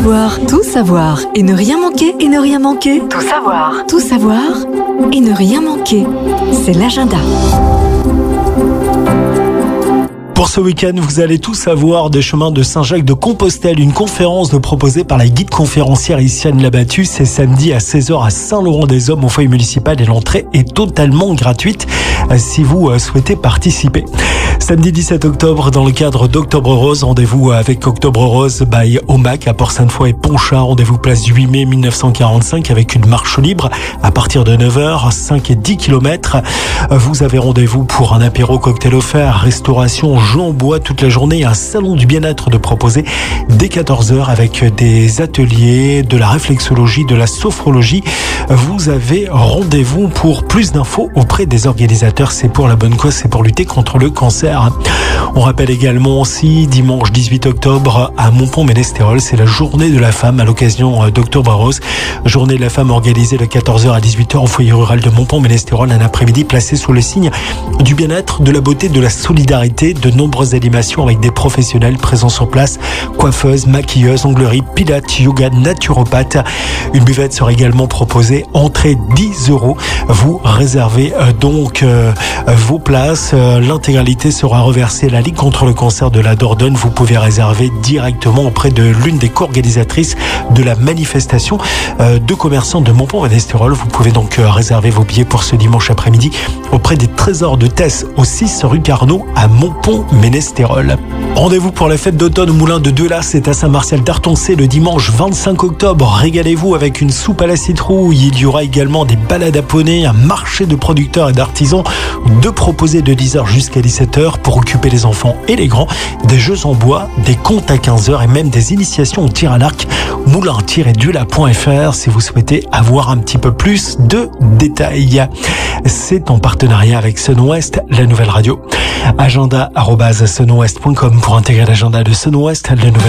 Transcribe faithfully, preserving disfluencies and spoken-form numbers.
savoir, tout savoir et ne rien manquer, et ne rien manquer. Tout savoir, tout savoir et ne rien manquer. C'est l'agenda. Pour ce week-end, vous allez tout savoir des chemins de Saint-Jacques-de-Compostelle. Une conférence proposée par la guide conférencière Iciane Labattu. C'est samedi à seize heures à Saint-Laurent-des-Hommes au foyer municipal et l'entrée est totalement gratuite si vous souhaitez participer. Samedi dix-sept octobre, dans le cadre d'Octobre Rose, rendez-vous avec Octobre Rose by Omac à Port-Sainte-Foy et Pontchardt. Rendez-vous place du huit mai mille neuf cent quarante-cinq avec une marche libre à partir de neuf heures, cinq et dix kilomètres. Vous avez rendez-vous pour un apéro cocktail offert, restauration, jeux en bois toute la journée, un salon du bien-être de proposer dès quatorze heures avec des ateliers, de la réflexologie, de la sophrologie. Vous avez rendez-vous pour plus d'infos auprès des organisateurs. C'est pour la bonne cause, c'est pour lutter contre le cancer. On rappelle également aussi dimanche dix-huit octobre à Montpont-Ménestérol, c'est la journée de la femme à l'occasion d'Octobre Rose. Journée de la femme organisée de quatorze heures à dix-huit heures au foyer rural de Montpont-Ménestérol, un après-midi placé sous le signe du bien-être, de la beauté, de la solidarité. De nombreuses animations avec des professionnels présents sur place, coiffeuses, maquilleuses, onglerie, pilates, yoga, naturopathe. Une buvette sera également proposée, entrée dix euros. Vous réservez euh, donc euh, vos places. Euh, l'intégralité sera reversée à la Ligue contre le cancer de la Dordogne. Vous pouvez réserver directement auprès de l'une des co-organisatrices de la manifestation euh, de commerçants de Montpont-Ménestérol. Vous pouvez donc euh, réserver vos billets pour ce dimanche après-midi auprès des Trésors de Tess au six rue Carnot à Montpont-Ménestérol. Rendez-vous pour la fête d'automne au Moulin de Delas, c'est à Saint-Martial-d'Artoncé le dimanche vingt-cinq octobre. Régalez-vous avec une soupe à la citrouille. Il y aura également des balades à poney, un marché de producteurs et d'artisans, de proposés de dix heures jusqu'à dix-sept heures pour occuper les enfants et les grands, des jeux en bois, des contes à quinze heures et même des initiations au tir à l'arc. moulin-dula point f r si vous souhaitez avoir un petit peu plus de détails. C'est en partenariat avec Sun-Ouest, la nouvelle radio. agenda arobase sun ouest point com pour intégrer l'agenda de Sun-Ouest, la nouvelle